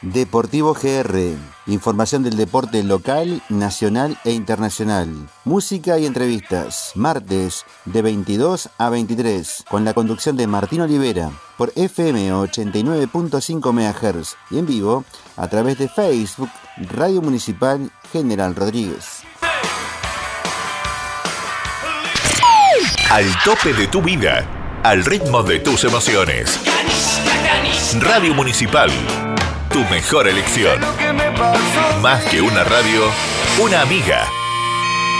Deportivo GR. Información del deporte local, nacional e internacional. Música y entrevistas. Martes de 22 a 23. Con la conducción de Martín Olivera. Por FM 89.5 MHz. Y en vivo a través de Facebook, Radio Municipal General Rodríguez. Al tope de tu vida. Al ritmo de tus emociones. Radio Municipal. Tu mejor elección. Más que una radio, una amiga.